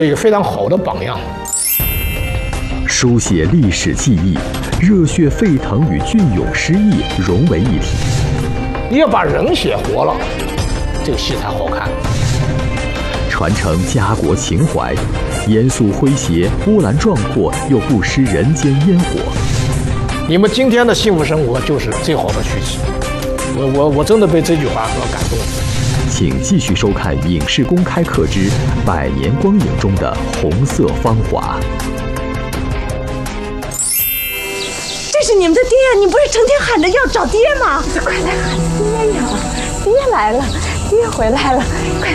一个非常好的榜样。 书写历史记忆，热血沸腾与隽永诗意融为一体。 你要把人写活了，这个戏才好看。 传承家国情怀，严肃诙谐，波澜壮阔又不失人间烟火。 你们今天的幸福生活就是最好的续集。我真的被这句话所感动。 请继续收看《影视公开课之百年光影中的红色芳华》。 这是你们的爹，你不是成天喊着要找爹吗？快来喊爹呀！爹来了，爹回来了，快！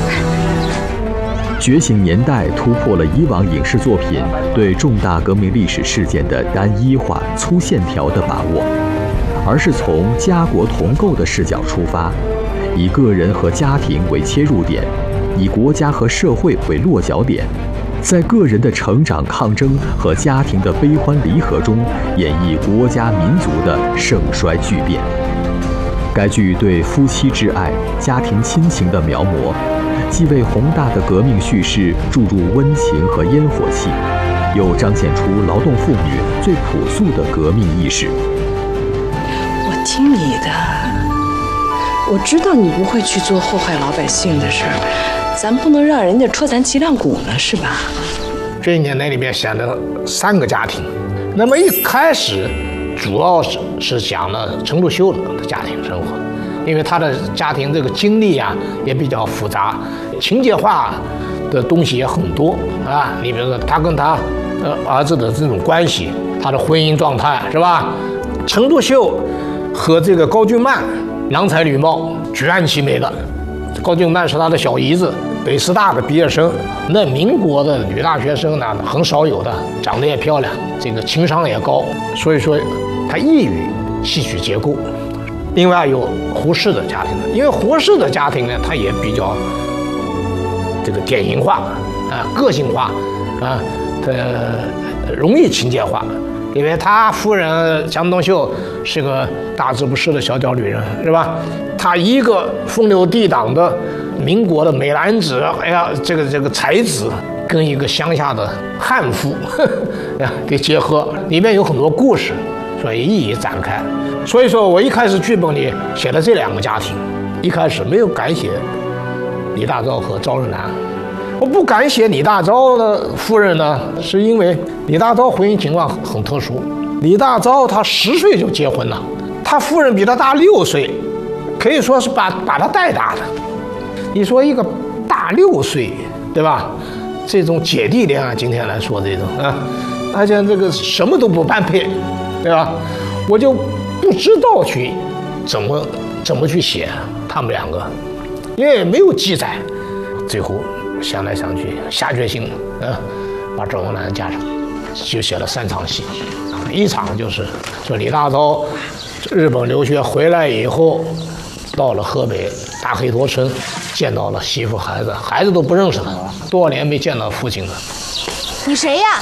觉醒年代突破了以往影视作品对重大革命历史事件的单一化、粗线条的把握，而是从家国同构的视角出发，以个人和家庭为切入点，以国家和社会为落脚点，在个人的成长抗争和家庭的悲欢离合中，演绎国家民族的盛衰巨变。该剧对夫妻之爱、家庭亲情的描摹，既为宏大的革命叙事注入温情和烟火气，又彰显出劳动妇女最朴素的革命意识。 我听你的，我知道你不会去做祸害老百姓的事儿，咱不能让人家戳咱脊梁骨呢，是吧？ 这一年内里面选了3个家庭，那么一开始主要是讲了陈独秀的家庭生活，因为他的家庭这个经历啊也比较复杂，情节化的东西也很多啊。你比如说他跟他儿子的这种关系，他的婚姻状态是吧？陈独秀和这个高俊曼郎才女貌，举案齐眉的。高俊曼是他的小姨子，北师大的毕业生，那民国的女大学生呢很少有的，长得也漂亮，这个情商也高，所以说他易于戏曲结构。另外有胡适的家庭，因为胡适的家庭呢，他也比较这个典型化啊，个性化啊，容易情节化。因为他夫人江冬秀是个大字不识的小脚女人，是吧？他一个风流倜傥的民国的美男子，哎呀，这个才子跟一个乡下的悍妇给结合，里面有很多故事，所以一一展开。所以说我一开始剧本里写了这2个家庭，一开始没有敢写李大钊和赵日南。我不敢写李大钊的夫人呢，是因为李大钊婚姻情况很特殊。李大钊他10岁就结婚了，他夫人比他大6岁，可以说是把他带大的。你说一个大6岁，对吧？这种姐弟恋啊，今天来说这种啊，而且这个什么都不般配，对吧？我就不知道去怎么去写他们2个，因为没有记载。最后想来想去，下决心，把赵文兰加上，就写了3场戏。一场就是说李大钊日本留学回来以后，到了河北大黑头村，见到了媳妇孩子，孩子都不认识他，多少年没见到父亲了。 你谁呀？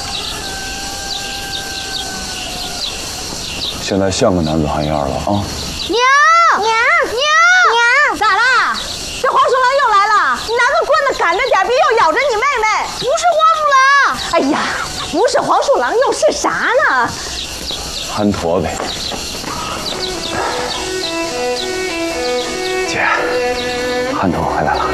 现在像个男子汉样了啊！ 娘，咋啦？这黄鼠狼又来了，拿个棍子赶着点，别又咬着你妹妹。不是黄鼠狼，哎呀，不是黄鼠狼又是啥呢？ 憨驼呗。姐，憨驼回来了。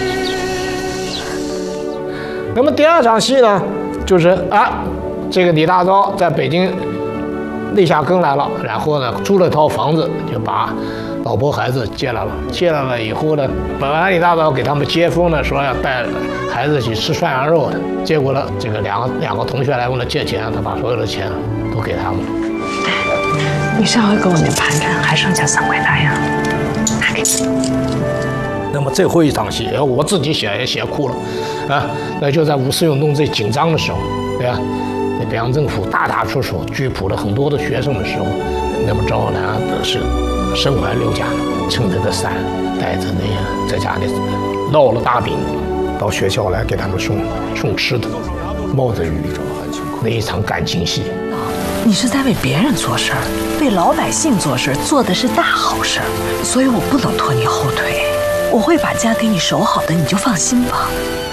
那么第2场戏呢，就是这个李大钊在北京立下根来了，然后呢租了套房子，就把老婆孩子接来了。接来了以后呢，本来李大钊给他们接风呢，说要带孩子去吃涮羊肉的，结果呢，这个两个同学来问他借钱，他把所有的钱都给他们。 你上回给我那盘缠还剩下3块大洋，拿给你。 那么最后一场戏，我自己写也写哭了，那就在5四运动最紧张的时候，对吧？那北洋政府大出手拘捕了很多的学生的时候，那么赵南是身怀6甲，撑着个伞，带着那个在家里烙了大饼，到学校来给他们送吃的，冒着雨，那一场感情戏。 你是在为别人做事儿，为老百姓做事，做的是大好事儿，所以我不能拖你后腿，我会把家给你守好的，你就放心吧。